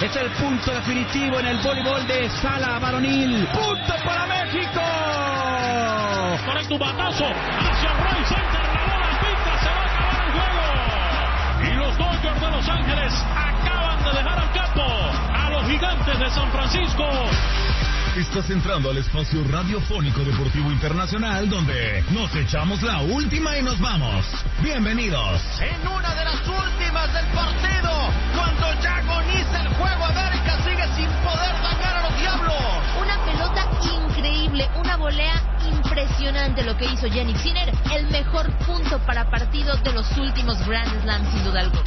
Es el punto definitivo en el voleibol de sala varonil. ¡Punto para México! Correcto, un batazo hacia el right center. La bola pinta, se va a acabar el juego. Y los Dodgers de Los Ángeles acaban de dejar al campo a los Gigantes de San Francisco. Estás entrando al espacio radiofónico deportivo internacional donde nos echamos la última y nos vamos. Bienvenidos. En una de las últimas del partido, cuando ya agoniza el juego, América sigue sin poder dañar a los Diablos. Una pelota increíble, una volea impresionante lo que hizo Jannik Sinner, el mejor punto para partido de los últimos Grand Slams sin duda alguna.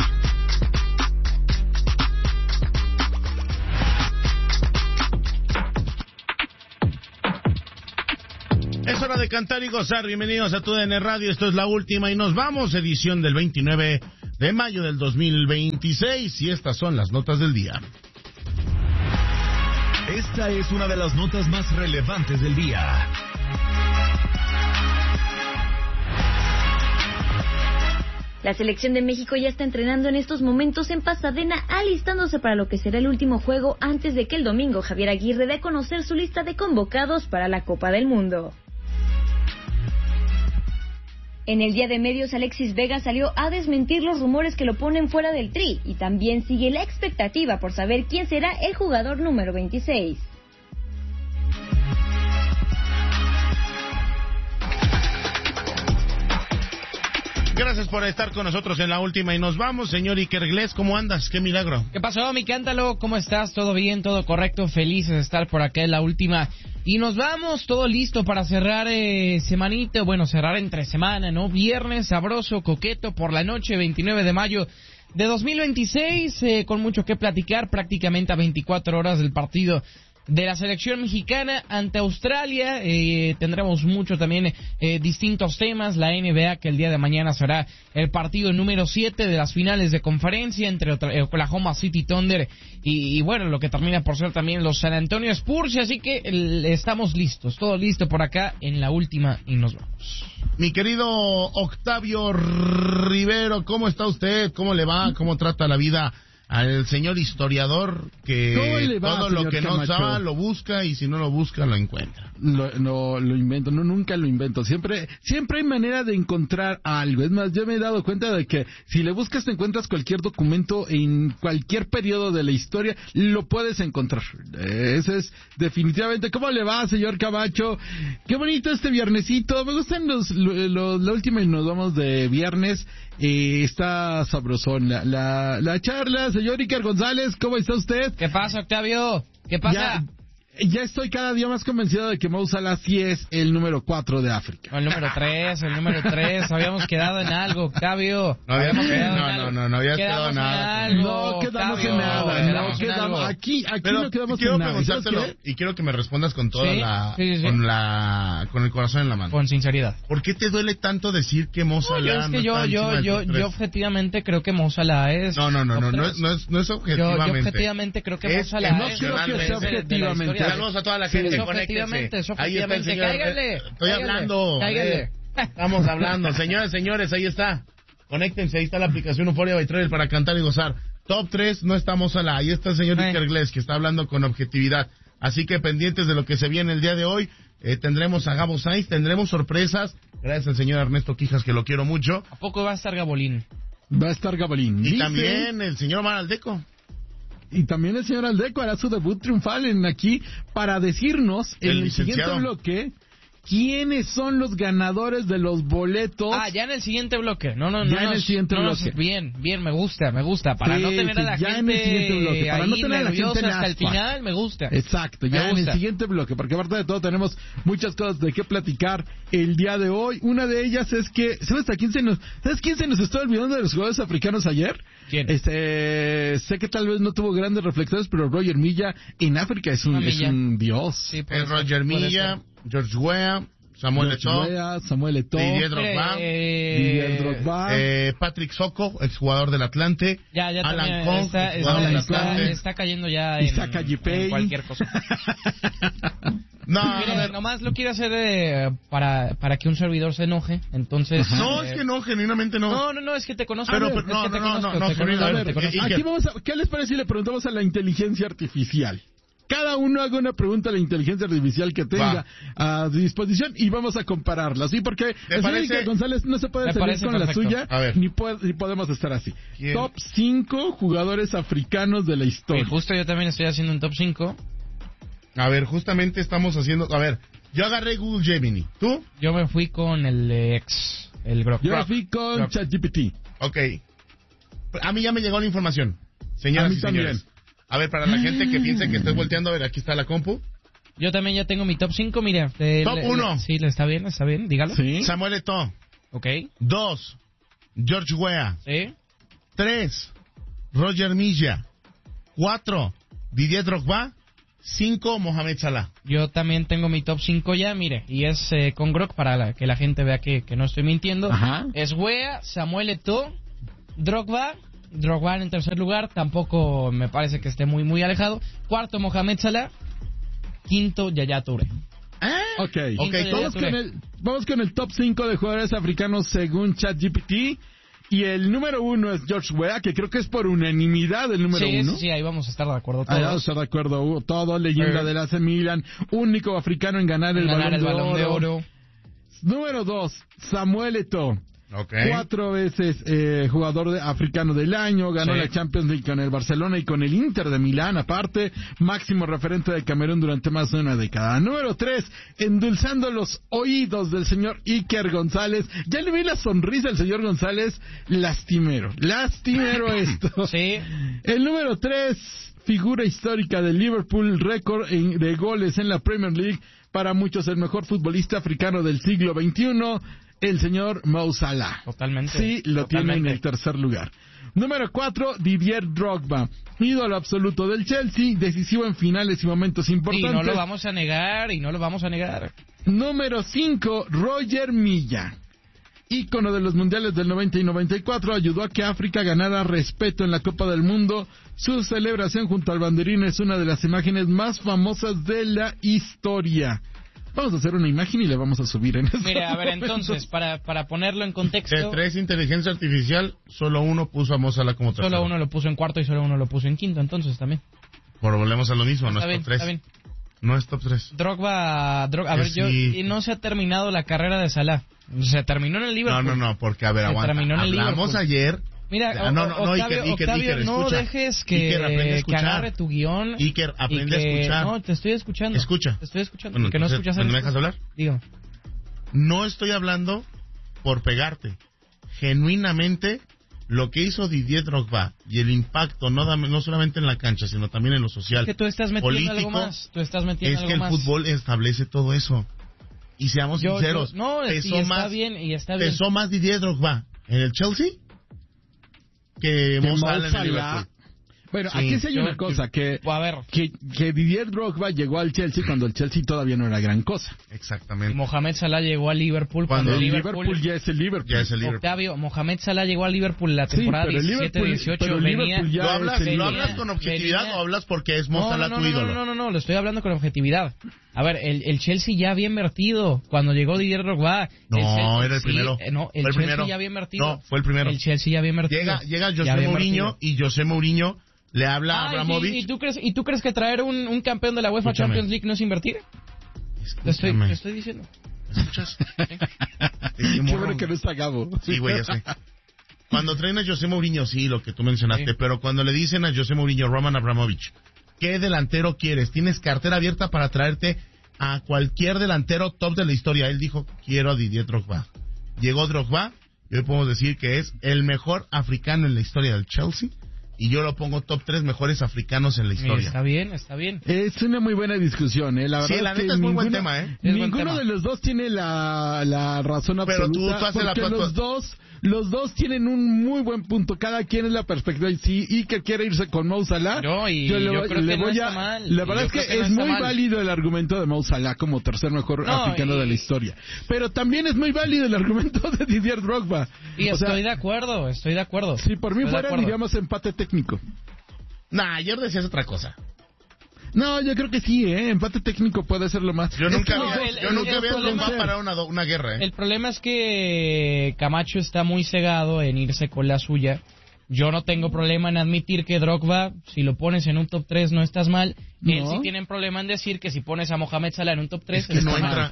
Es hora de cantar y gozar. Bienvenidos a TUDN Radio. Esto es la última y nos vamos. Edición del 29 de mayo del 2026. Y estas son las notas del día. Esta es una de las notas más relevantes del día. La selección de México ya está entrenando en estos momentos en Pasadena, alistándose para lo que será el último juego antes de que el domingo Javier Aguirre dé a conocer su lista de convocados para la Copa del Mundo. En el Día de Medios, Alexis Vega salió a desmentir los rumores que lo ponen fuera del Tri, y también sigue la expectativa por saber quién será el jugador número 26. Gracias por estar con nosotros en la última y nos vamos. Señor Iker Glies, ¿cómo andas? ¡Qué milagro! ¿Qué pasó, mi cántalo? ¿Cómo estás? ¿Todo bien? ¿Todo correcto? Felices de estar por acá en la última. Y nos vamos, todo listo para cerrar semanita, cerrar entre semana, ¿no? Viernes sabroso, coqueto, por la noche, 29 de mayo de 2026, con mucho que platicar, prácticamente a 24 horas del partido de la selección mexicana ante Australia. Tendremos mucho también distintos temas. La NBA, que el día de mañana será el partido número 7 de las finales de conferencia entre Oklahoma City Thunder y lo que termina por ser también los San Antonio Spurs. Así que estamos listos, todo listo por acá en la última y nos vamos. Mi querido Octavio Rivero, ¿cómo está usted? ¿Cómo le va? ¿Cómo trata la vida al señor historiador que todo lo que no sabe lo busca y si no lo busca lo encuentra? Lo invento, nunca lo invento. Siempre hay manera de encontrar algo. Es más, yo me he dado cuenta de que si le buscas te encuentras cualquier documento en cualquier periodo de la historia, lo puedes encontrar. Ese es definitivamente. ¿Cómo le va, señor Camacho? Qué bonito este viernesito. Me gustan la última y nos vamos de viernes. Está sabrosón la charla. Señor Iker González, ¿cómo está usted? ¿Qué pasa, Octavio? ¿Qué pasa? Ya estoy cada día más convencido de que Mo Salah sí es el número 4 de África. El número 3. Habíamos quedado en algo, Octavio. No había quedado nada. No quedamos en nada. Aquí no quedamos en nada. Y quiero que me respondas con toda con el corazón en la mano. Con sinceridad. ¿Por qué te duele tanto decir que Mo Salah yo objetivamente creo que Mo Salah es... No es objetivamente. Yo objetivamente creo que Mo Salah es... No creo que sea objetivamente. Saludos a toda la gente, conéctense. Ahí está el señor. Estoy hablando. Cáigale. Estamos hablando. Señores, ahí está. Conéctense, ahí está la aplicación Euphoria by Trail para cantar y gozar. Top 3, no estamos a la. Ahí está el señor Iker Glies, que está hablando con objetividad. Así que pendientes de lo que se viene el día de hoy. Tendremos a Gabo Sainz, tendremos sorpresas. Gracias al señor Ernesto Quijas, que lo quiero mucho. ¿A poco va a estar Gabolín? Va a estar Gabolín. Y también el señor Omar Aldeco. Y también el señor Aldeco hará su debut triunfal aquí para decirnos en el siguiente bloque quiénes son los ganadores de los boletos. Ya en el siguiente bloque. En el siguiente bloque. Bien, me gusta. Para no tener a la gente en el siguiente bloque. Para no tener a la gente hasta el final, me gusta. Exacto, en el siguiente bloque, porque aparte de todo tenemos muchas cosas de qué platicar el día de hoy. Una de ellas es que, ¿sabes quién se nos está olvidando de los jugadores africanos ayer? ¿Quién? Sé que tal vez no tuvo grandes reflexiones, pero Roger Milla en África es un dios. Sí, es Roger Milla, George Weah, Samuel Eto'o, Didier Drogba, Patrick Soko, exjugador del Atlante, Alan Kong, está cayendo ya en cualquier cosa. No, Mire, nomás lo quiere hacer para que un servidor se enoje, entonces... No, es que no, genuinamente no. No, es que te conozco. Pero, es que te conozco. Aquí ¿qué les parece si le preguntamos a la inteligencia artificial? Cada uno haga una pregunta a la inteligencia artificial que tenga a disposición y vamos a compararlas, ¿sí? Porque el señor Iker González no se puede salir con la suya, ni podemos estar así. ¿Quién? Top 5 jugadores africanos de la historia. Justo yo también estoy haciendo un top 5. A ver, justamente estamos haciendo... A ver, yo agarré Google Gemini. ¿Tú? Yo me fui con el Grok. Yo me fui con ChatGPT. Ok. A mí ya me llegó la información. Señoras y señores. A ver, para la gente que piensa que estoy volteando, a ver, aquí está la compu. Yo también ya tengo mi top 5, mira. Top 1. Sí, está bien, dígalo. Sí. Samuel Eto'o. Ok. 2. George Weah. Sí. 3. Roger Milla. 4. Didier Drogba. 5. Mohamed Salah. Yo también tengo mi top 5 ya, mire. Y es con Grok para que la gente vea que no estoy mintiendo. Ajá. Es Weah, Samuel Eto'o, Drogba en tercer lugar, tampoco me parece que esté muy alejado. Cuarto, Mohamed Salah. Quinto, Yaya Touré. Ok, vamos con el top 5 de jugadores africanos según ChatGPT. Y el número 1 es George Weah, que creo que es por unanimidad el número 1. Sí, ahí vamos a estar de acuerdo todos. Ahí vamos a estar de acuerdo todo, leyenda del AC Milan, único africano en ganar el Balón de Oro. Número 2, Samuel Eto'o. Okay. 4 veces jugador africano del año, ganó la Champions League con el Barcelona y con el Inter de Milán, aparte, máximo referente de Camerún durante más de una década. Número 3, endulzando los oídos del señor Iker González. Ya le vi la sonrisa al señor González, lastimero esto. Sí. El número 3, figura histórica del Liverpool, récord de goles en la Premier League, para muchos el mejor futbolista africano del siglo XXI, el señor Mo Salah. Totalmente. Sí, lo tiene en el tercer lugar. Número 4, Didier Drogba, ídolo absoluto del Chelsea, decisivo en finales y momentos importantes. Y no lo vamos a negar. Número 5, Roger Milla, ícono de los mundiales del 90 y 94, ayudó a que África ganara respeto en la Copa del Mundo. Su celebración junto al banderín es una de las imágenes más famosas de la historia. Vamos a hacer una imagen y la vamos a subir en este Mire, a ver, entonces, para ponerlo en contexto... De 3 inteligencia artificial, solo uno puso a Mo Salah como tercero. Solo uno lo puso en cuarto y solo uno lo puso en quinto, entonces también. Pero volvemos a lo mismo, no está es bien, top 3. Está bien. No es top 3. Drogba, a ver, y no se ha terminado la carrera de Salah. Se terminó en el Liverpool. No, porque a ver, aguanta. Hablamos ayer... Mira, Octavio, no dejes que agarre tu guión. Iker, aprende a escuchar. No, te estoy escuchando. Escucha. Te estoy escuchando. Bueno, ¿Que no escuchas? ¿Me dejas hablar? Digo. No estoy hablando por pegarte. Genuinamente, lo que hizo Didier Drogba y el impacto, no solamente en la cancha, sino también en lo social, que tú estás metiendo político, algo más. Tú estás metiendo es que el fútbol establece todo eso. Y seamos sinceros. Pesó más Didier Drogba en el Chelsea que Mo Salah en el Liverpool. Bueno, sí, aquí sí hay una cosa, que Didier Drogba llegó al Chelsea cuando el Chelsea todavía no era gran cosa. Exactamente. Y Mohamed Salah llegó al Liverpool cuando el Liverpool ya es el Liverpool. Octavio, Mohamed Salah llegó al Liverpool la temporada 17-18. Venía... ¿Lo hablas con objetividad o hablas porque es Mo Salah tu ídolo? No, lo estoy hablando con objetividad. A ver, el Chelsea ya había invertido cuando llegó Didier Drogba. Era el primero. El Chelsea ya había invertido. No, fue el primero. El Chelsea ya había invertido. Llega José Mourinho y José Mourinho le habla a Abramovich. ¿Y tú crees que traer un campeón de la UEFA Champions League no es invertir? Te estoy diciendo. ¿Escuchas? Qué bueno que no está Gabo. Sí, güey, ya sé. Cuando traen a José Mourinho, sí, lo que tú mencionaste, pero cuando le dicen a José Mourinho, Roman Abramovich, ¿qué delantero quieres? Tienes cartera abierta para traerte a cualquier delantero top de la historia. Él dijo, quiero a Didier Drogba. Llegó Drogba, y hoy podemos decir que es el mejor africano en la historia del Chelsea. Y yo lo pongo top 3 mejores africanos en la historia. Está bien. Es una muy buena discusión, La verdad la neta es muy buen tema, Ninguno de los dos tiene la razón absoluta. Pero tú haces porque los dos tienen un muy buen punto. Cada quien es la perspectiva. Y si Iker quiere irse con Mo Salah, yo creo que no está mal. La verdad es que es muy válido el argumento de Mo Salah como tercer mejor africano de la historia. Pero también es muy válido el argumento de Didier Drogba. Y estoy de acuerdo. Si por mí fuera, diríamos empate técnico. Ayer decías otra cosa. No, yo creo que sí, empate técnico puede ser lo más. Yo nunca había Drogba para una guerra. El problema es que Camacho está muy cegado en irse con la suya. Yo no tengo problema en admitir que Drogba, si lo pones en un top 3 no estás mal. No. Él sí tiene problema en decir que si pones a Mohamed Salah en un top 3 es que no entra.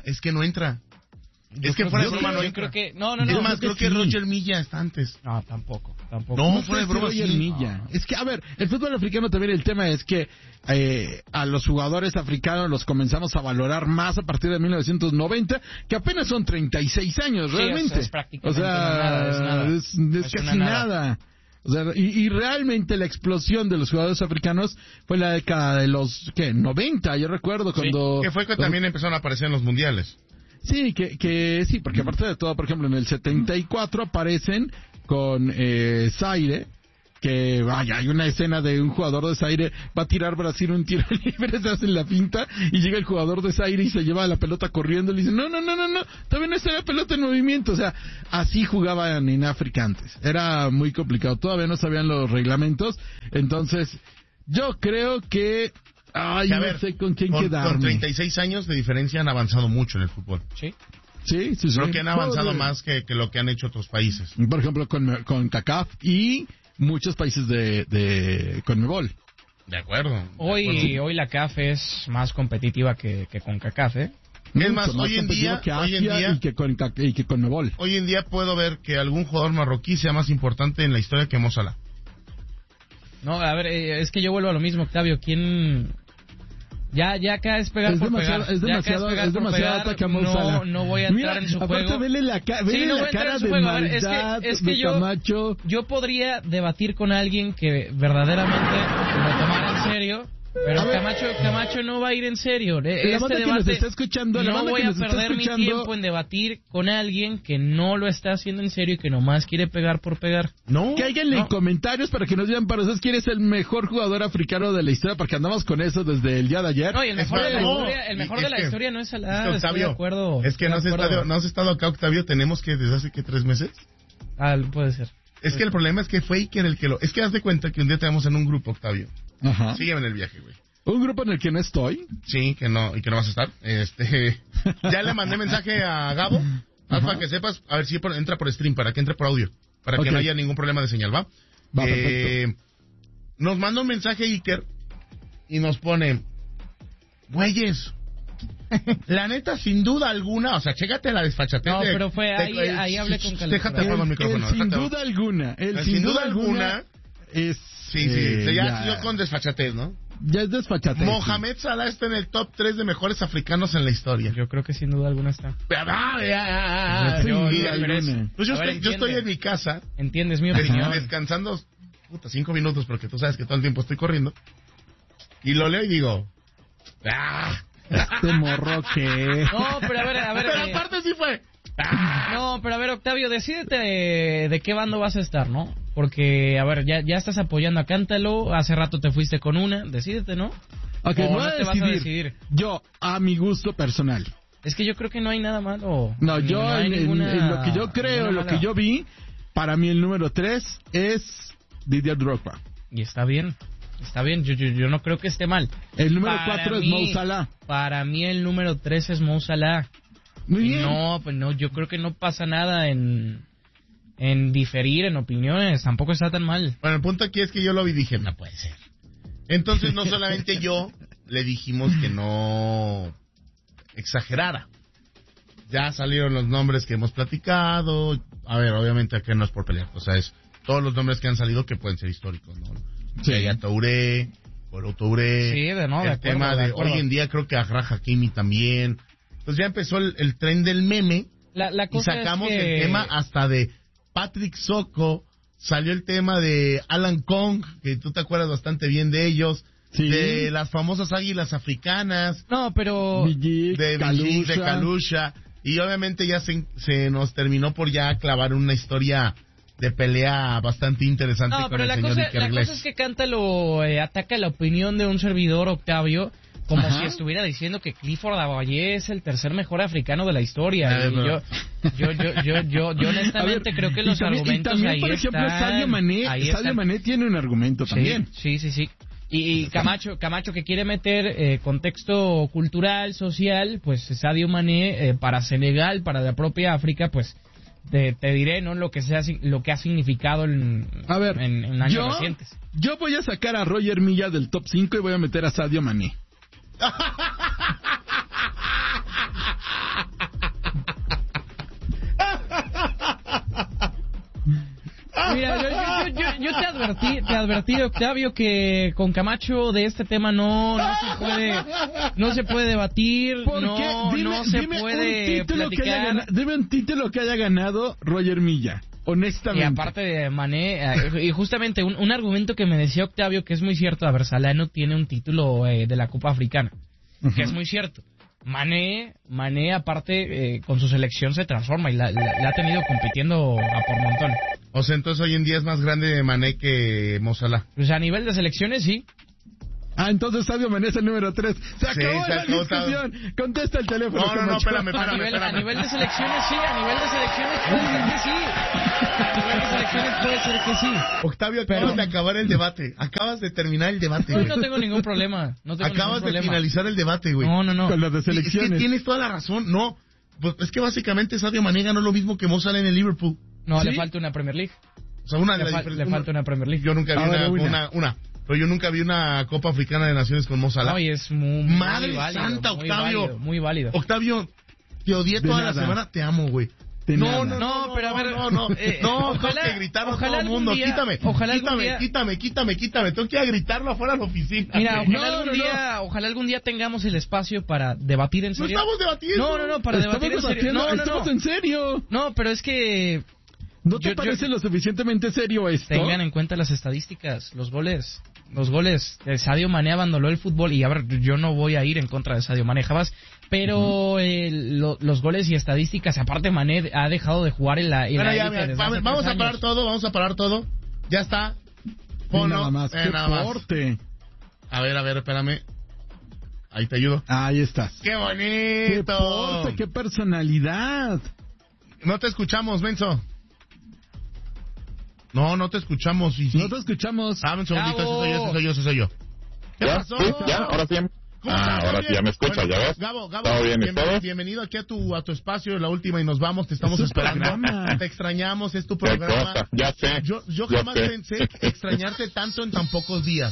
Es que fuera de broma no entra. No. Es más, creo que Roger Milla está antes. No, tampoco. No, fuera de broma Roger Milla. Es que, a ver, el fútbol africano también, el tema es que a los jugadores africanos los comenzamos a valorar más a partir de 1990, que apenas son 36 años, realmente. Es prácticamente nada. Es casi nada. O sea, y realmente la explosión de los jugadores africanos fue la década de los, 90, yo recuerdo cuando... Que fue que también empezaron a aparecer en los mundiales. Sí, que sí, porque aparte de todo, por ejemplo, en el 74 aparecen con Zaire, que vaya, hay una escena de un jugador de Zaire, va a tirar Brasil un tiro libre, se hace la finta, y llega el jugador de Zaire y se lleva la pelota corriendo, y le dice, no, todavía no está la pelota en movimiento. O sea, así jugaban en África antes, era muy complicado, todavía no sabían los reglamentos. Entonces, yo creo que no sé con quién quedarme. Con 36 años de diferencia han avanzado mucho en el fútbol. Sí. Sí. Creo que han avanzado más que lo que han hecho otros países. Por ejemplo, con CACAF y muchos países de CONMEBOL. De acuerdo. Hoy la CAF es más competitiva que con CACAF, ¿eh? Es más, hoy en día y que CONMEBOL. Hoy en día puedo ver que algún jugador marroquí sea más importante en la historia que Mo Salah. No, a ver, es que yo vuelvo a lo mismo, Octavio. ¿Quién...? Ya acá es pegar por pegar. Es demasiado ataque a Mo Salah. No voy a entrar en su juego. Aparte, vele la cara de maldad de Camacho. Yo podría debatir con alguien que verdaderamente lo tomara en serio, pero Camacho no va a ir en serio. Este debate no voy a perder mi tiempo en debatir con alguien que no lo está haciendo en serio y que nomás quiere pegar por pegar. No. Cáiganle en comentarios para que nos digan para ustedes quién es el mejor jugador africano de la historia, porque andamos con eso desde el día de ayer. No, y el mejor de la historia no es Salah, estoy de acuerdo. Es que no has estado acá, Octavio, tenemos que desde hace 3 meses. Puede ser. Es que el problema es que fue Iker el que lo... Es que haz de cuenta que un día tenemos en un grupo, Octavio. Ajá. Sígueme en el viaje, güey. ¿Un grupo en el que no estoy? Sí, que no vas a estar. Ya le mandé mensaje a Gabo, para que sepas, a ver si entra por stream, para que entre por audio, para que no haya ningún problema de señal, ¿va? Perfecto. Nos manda un mensaje Iker y nos pone, güeyes, la neta, sin duda alguna, o sea, chécate la desfachatez. No, pero fue ahí hablé con calidad. Déjate apagar el micrófono. Sin duda alguna es... Sí, ya yo con desfachatez, ¿no? Ya es desfachatez. Mohamed Salah está en el top 3 de mejores africanos en la historia. Yo creo que sin duda alguna está. Pues yo estoy en mi casa. ¿Entiendes mi opinión? Descansando 5 minutos porque tú sabes que todo el tiempo estoy corriendo. Y lo leo y digo... Este morro que... No, pero a ver... Pero aparte sí fue... No, pero a ver, Octavio, decídete de qué bando vas a estar, ¿no? Porque, a ver, ya estás apoyando a Cántalo, hace rato te fuiste con una, decídete, ¿no? Ok, ¿O voy no a te vas a decidir? Yo, a mi gusto personal. Es que yo creo que no hay nada malo. No, yo no en lo que yo creo, lo que yo vi, para mí el número 3 es Didier Drogba. Y está bien, yo no creo que esté mal. El número 4 es Mo Salah. Para mí el número 3 es Mo Salah. Muy bien. No, yo creo que no pasa nada en diferir en opiniones, tampoco está tan mal. Bueno, el punto aquí es que yo lo vi y dije, no puede ser. Entonces no solamente yo le dijimos que no exagerara. Ya salieron los nombres que hemos platicado. A ver, obviamente aquí no es por pelear, o sea, es todos los nombres que han salido que pueden ser históricos, ¿no? Sí. Yaya Touré, Bolo Touré. Sí, el tema de hoy en día creo que Achraf Hakimi también. Entonces ya empezó el tren del meme. La cosa y sacamos es que... el tema hasta de Patrick Soko. Salió el tema de Alan Kong, que tú te acuerdas bastante bien de ellos. Sí. De las famosas águilas africanas. No, pero... de Kalusha. Y obviamente ya se nos terminó por ya clavar una historia de pelea bastante interesante con el señor Iker Glesk. La cosa es que Cántalo ataca la opinión de un servidor, Octavio, como si estuviera diciendo que Clifford Aboye es el tercer mejor africano de la historia. Yo honestamente creo que los argumentos también, ahí por ejemplo, están. Sadio Mané tiene un argumento también. Sí. Y Camacho que quiere meter contexto cultural, social, pues Sadio Mané para Senegal, para la propia África, pues te diré, ¿no? Lo que ha significado en años recientes. Yo voy a sacar a Roger Milla del top 5 y voy a meter a Sadio Mané. Mira, yo te advertí, Octavio, que con Camacho de este tema no se puede debatir, no se puede platicar. Dime un título que haya ganado Roger Milla, honestamente. Y aparte de Mané, y justamente un argumento que me decía Octavio, que es muy cierto, a ver, Salah no tiene un título de la Copa Africana, que es muy cierto. Mané aparte, con su selección se transforma y la ha tenido compitiendo a por montón. O sea, entonces hoy en día es más grande Mané que Mo Salah. Pues a nivel de selecciones, sí. Entonces Sadio Mané es el número 3. Se acabó la discusión. Contesta el teléfono. No, espérame. A nivel de selecciones, sí. A nivel de selecciones puede ser que sí. A nivel de selecciones puede ser que sí. Octavio, acabas de acabar el debate. Acabas de terminar el debate, güey. No tengo ningún problema. Acabas de finalizar el debate, güey. No. Con las de selecciones. Es que tienes toda la razón. No, pues es que básicamente Sadio Mané ganó lo mismo que Mo Salah en el Liverpool. No, ¿Sí? le falta una Premier League. O sea, le falta una Premier League. Yo nunca vi pero yo nunca vi una Copa Africana de Naciones con Mo Salah. No, y es muy Madre válido, santa, Octavio. Muy válido. Octavio, te odié toda la semana, te amo, güey. No, pero a ver. No, ojalá que gritarlo a todo el mundo. Quítame. Tengo que ir a gritarlo afuera de la oficina. Mira, ojalá algún día tengamos el espacio para debatir en serio. No estamos debatiendo. No, para debatir en serio. Estamos en serio. No, pero es que... ¿No te parece lo suficientemente serio esto? Tengan en cuenta las estadísticas, los goles. Sadio Mané abandonó el fútbol y a ver, yo no voy a ir en contra de Sadio Mané jamás, pero los goles y estadísticas, aparte Mané ha dejado de jugar en la élite. Vamos a parar todo. Ya está. Nada más. ¡Qué porte! A ver, espérame. Ahí te ayudo. Ahí estás. ¡Qué bonito! ¡Qué porte! ¡Qué personalidad! No te escuchamos, Menso. No te escuchamos. Sí. No te escuchamos. Un segundito, ese soy yo. ¿Qué pasó? ¿Ya? Ahora sí. Ahora sí ya me escuchas, bueno, ¿ya ves? Gabo, ¿Todo bien, bienvenido aquí a tu espacio, la última y nos vamos, te estamos esperando. Te extrañamos, es tu programa. Cosa? Ya sé. Yo jamás pensé extrañarte tanto en tan pocos días.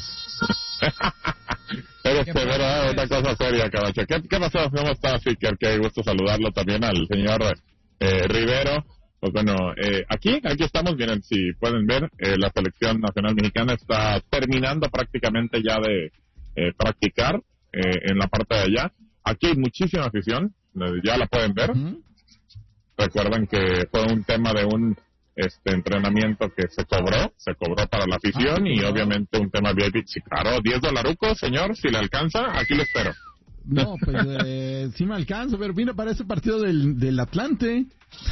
Pero es verdad, una cosa seria, Camacho. ¿Qué pasó? ¿Cómo estás, Iker? Qué gusto saludarlo también al señor Rivero. Pues bueno, aquí estamos, miren, si pueden ver, la selección nacional mexicana está terminando prácticamente ya de practicar en la parte de allá. Aquí hay muchísima afición, ya la pueden ver. Recuerden que fue un tema de un entrenamiento que se cobró para la afición y obviamente un tema VIP. Sí, claro, $10, señor, si le alcanza, aquí lo espero. No, pues sí me alcanzo, pero mira, para ese partido del Atlante.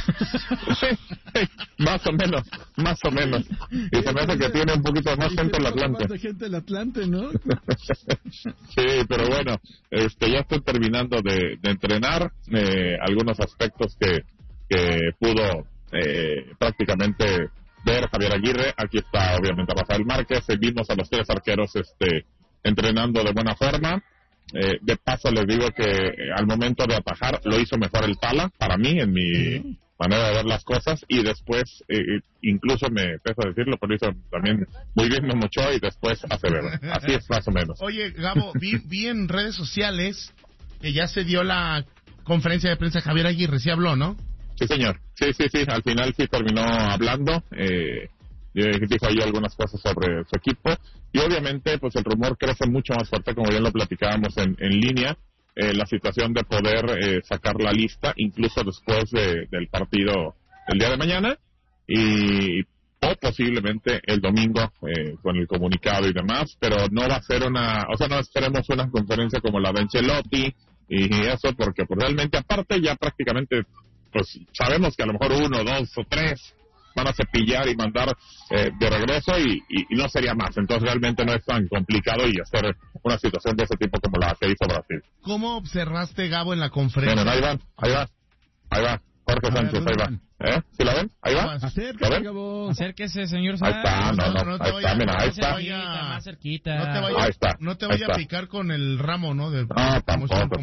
Más o menos. Y se me hace que tiene un poquito más gente el Atlante. Más gente el Atlante, ¿no? Sí, pero bueno, ya estoy terminando de entrenar algunos aspectos que pudo prácticamente ver Javier Aguirre. Aquí está obviamente Rafael Márquez. Vimos a los 3 arqueros entrenando de buena forma. De paso les digo que al momento de atajar lo hizo mejor el Tala, para mí, en mi manera de ver las cosas, y después, incluso me pesa decirlo, pero hizo también muy bien Memo Ochoa y después Acevedo. Así es más o menos. Oye, Gabo, vi en redes sociales que ya se dio la conferencia de prensa Javier Aguirre, ¿sí habló, no? Sí, señor. Sí, al final sí terminó hablando. Dijo ahí algunas cosas sobre su equipo y obviamente pues el rumor crece mucho más fuerte, como bien lo platicábamos en línea, la situación de poder sacar la lista incluso después del partido el día de mañana o posiblemente el domingo con el comunicado y demás, pero no va a ser no esperemos una conferencia como la de Ancelotti y eso, porque pues realmente aparte ya prácticamente pues sabemos que a lo mejor 1, 2 o 3 van a cepillar y mandar de regreso y no sería más. Entonces realmente no es tan complicado y hacer una situación de ese tipo como la que hizo Brasil. ¿Cómo observaste, Gabo, en la conferencia? Bueno, ahí va. Jorge Sánchez, ahí va. ¿Sí la ven? Ahí va. Acérquese, Gabo. Acérquese, señor. Ahí está, ahí está, mira, ahí está. Más cerquita. No te vaya a picar con el ramo, ¿no? Tampoco.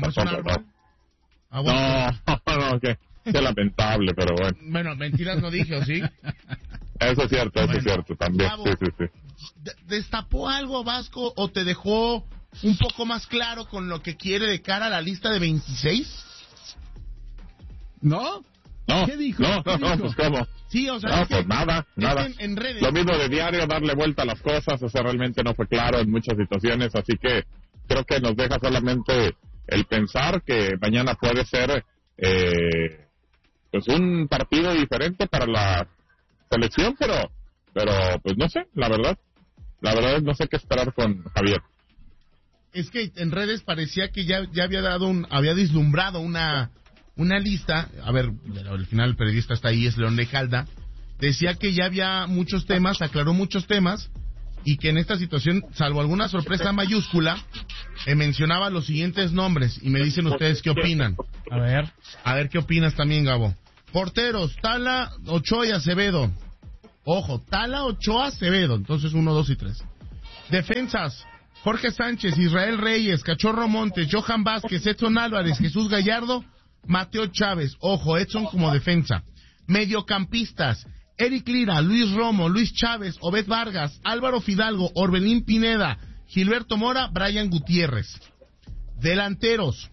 No, qué lamentable, pero bueno. Bueno, mentiras no dije, ¿o sí? Eso es cierto, también. Gabo, sí. ¿Destapó algo Vasco o te dejó un poco más claro con lo que quiere de cara a la lista de 26? ¿No? ¿Qué dijo? No, pues ¿cómo? Sí, o sea, pues nada. En redes. Lo mismo de diario, darle vuelta a las cosas, o sea, realmente no fue claro en muchas situaciones, así que creo que nos deja solamente el pensar que mañana puede ser pues un partido diferente para la selección, pero pues no sé, la verdad no sé qué esperar con Javier. Es que en redes parecía que ya había vislumbrado una lista. A ver, al final el periodista está ahí, es León Lejalda. Decía que ya había muchos temas, aclaró muchos temas, y que en esta situación, salvo alguna sorpresa mayúscula, mencionaba los siguientes nombres, y me dicen ustedes qué opinan. A ver qué opinas también, Gabo. Porteros, Tala, Ochoa y Acevedo. Ojo, Tala, Ochoa, Acevedo. Entonces 1, 2 y 3. Defensas, Jorge Sánchez, Israel Reyes, Cachorro Montes, Johan Vázquez, Edson Álvarez, Jesús Gallardo, Mateo Chávez. Ojo, Edson como defensa. Mediocampistas, Eric Lira, Luis Romo, Luis Chávez, Obed Vargas, Álvaro Fidalgo, Orbelín Pineda, Gilberto Mora, Brian Gutiérrez. Delanteros,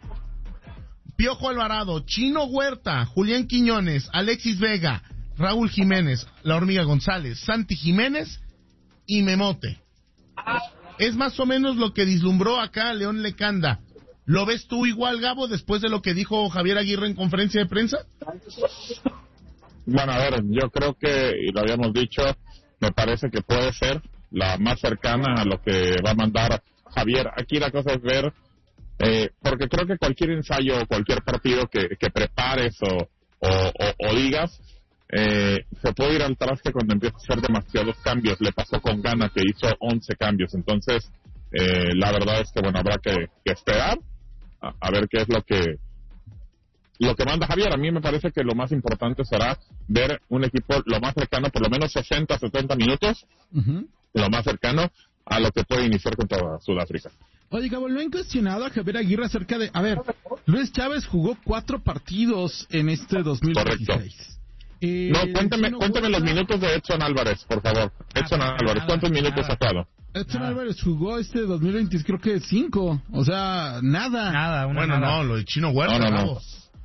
Piojo Alvarado, Chino Huerta, Julián Quiñones, Alexis Vega, Raúl Jiménez, La Hormiga González, Santi Jiménez y Memote. Es más o menos lo que vislumbró acá León Lecanda. ¿Lo ves tú igual, Gabo, después de lo que dijo Javier Aguirre en conferencia de prensa? Bueno, a ver, yo creo que, y lo habíamos dicho, me parece que puede ser la más cercana a lo que va a mandar Javier. Aquí la cosa es ver, porque creo que cualquier ensayo o cualquier partido que prepares o digas, se puede ir al traste cuando empieza a hacer demasiados cambios. Le pasó con Ghana, que hizo 11 cambios. Entonces, la verdad es que, bueno, habrá que esperar a ver qué es lo que manda Javier. A mí me parece que lo más importante será ver un equipo lo más cercano, por lo menos 60, 70 minutos, lo más cercano a lo que puede iniciar contra Sudáfrica. Oye, Gabo, lo han cuestionado a Javier Aguirre acerca de... A ver, Luis Chávez jugó 4 partidos en este 2016. Correcto. Cuéntame los minutos de Edson Álvarez, por favor. Edson Álvarez, ¿cuántos minutos ha jugado? Edson Álvarez jugó 2020, creo que 5. O sea, nada. No, lo de Chino Huerta. No.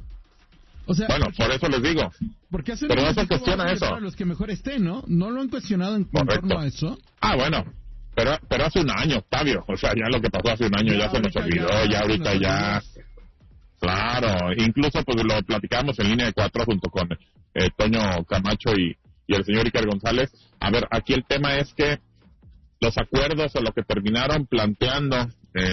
O sea, bueno, por eso les digo. Porque hace pero no se cuestiona eso. Para los que mejor estén, ¿no? ¿No lo han cuestionado en torno a eso? Bueno. Pero hace un año, Octavio. O sea, ya lo que pasó hace un año ya se nos olvidó. Ya ahorita ya... Claro. Incluso pues lo platicamos en línea de 4 junto con Toño Camacho y el señor Iker González. A ver, aquí el tema es que los acuerdos o lo que terminaron planteando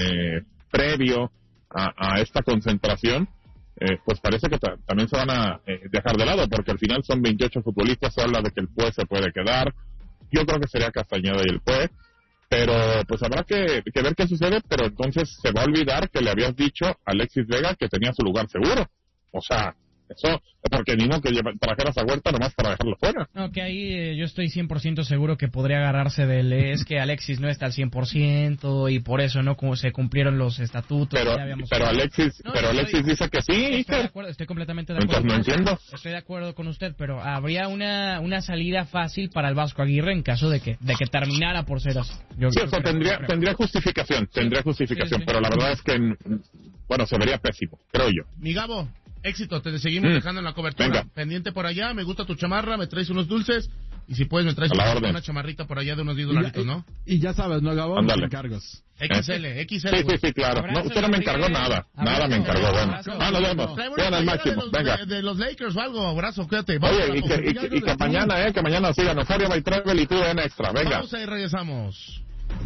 previo a esta concentración, pues parece que también se van a dejar de lado, porque al final son 28 futbolistas. Se habla de que el PUE se puede quedar. Yo creo que sería Castañeda y el PUE, pero pues habrá que ver qué sucede. Pero entonces se va a olvidar que le habías dicho a Alexis Vega que tenía su lugar seguro. O sea, eso, porque ni modo que trajeras a Huerta nomás para dejarlo fuera. No, que ahí yo estoy 100% seguro que podría agarrarse del... Es que Alexis no está al 100% y por eso no como se cumplieron los estatutos. Pero Alexis dice que sí. Estoy completamente de acuerdo. Entonces no entiendo. Estoy de acuerdo con usted, pero habría una salida fácil para el Vasco Aguirre en caso de que terminara por ser así. Sí, o sea, tendría justificación, pero la verdad es que, bueno, se vería pésimo, creo yo. Mi Gabo, éxito, te seguimos dejando en la cobertura. Venga. Pendiente por allá, me gusta tu chamarra, me traes unos dulces y si puedes me traes una chamarrita por allá de unos $10, ¿no? Y ya sabes, ¿no, Gabo? Ándale. Encargos. XL. Sí, claro. Usted no me encargó nada. Nada me encargó. Bueno, nos vemos. Vean al máximo. Venga. De los Lakers o algo, abrazo, cuídate. Oye, y que mañana sigan Osorio by Travel y tú en Extra. Venga. Vamos y regresamos.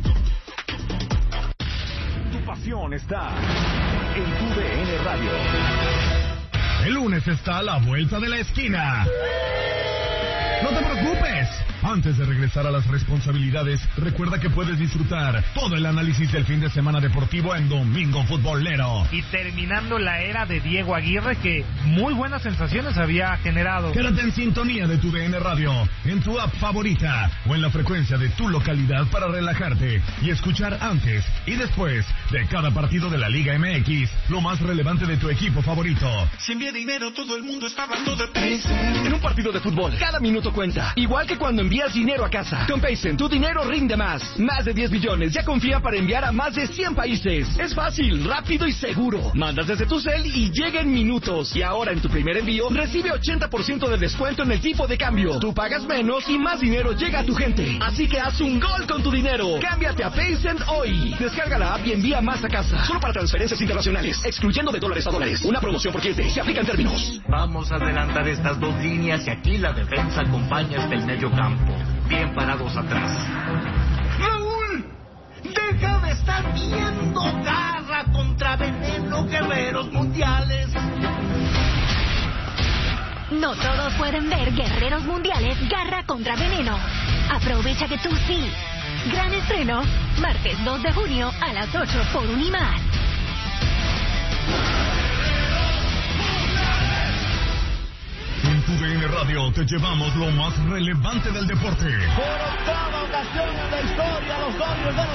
Tu pasión está en tu DN Radio. El lunes está a la vuelta de la esquina. No te preocupes, Antes de regresar a las responsabilidades, recuerda que puedes disfrutar todo el análisis del fin de semana deportivo en Domingo Futbolero. Y terminando la era de Diego Aguirre, que muy buenas sensaciones había generado. Quédate en sintonía de tu DN Radio, en tu app favorita o en la frecuencia de tu localidad para relajarte y escuchar antes y después de cada partido de la Liga MX lo más relevante de tu equipo favorito. Si envía dinero, todo el mundo está hablando de Paycen. En un partido de fútbol, cada minuto cuenta. Igual que cuando envías dinero a casa. Con Paycen, tu dinero rinde más. Más de 10 billones ya confía para enviar a más de 100 países. Es fácil, rápido y seguro. Mandas desde tu cel y llega en minutos. Y ahora en tu primer envío, recibe 80% de descuento en el tipo de cambio. Tú pagas menos y más dinero llega a tu gente. Así que haz un gol con tu dinero. Cámbiate a Paycen hoy. Descarga la app y envía más a casa. Solo para transferencias internacionales, excluyendo de dólares a dólares. Una promoción por cliente. Se aplica en términos. Vamos a adelantar estas dos líneas y aquí la defensa acompaña hasta el medio campo. Bien parados atrás. ¡Raúl! ¡Deja de estar viendo Garra contra Veneno, Guerreros Mundiales! No todos pueden ver Guerreros Mundiales Garra contra Veneno. Aprovecha que tú sí. Gran estreno, martes 2 de junio a las 8 por Unimás. En tu DN Radio te llevamos lo más relevante del deporte. Por octava ocasión en la historia, los Dodgers de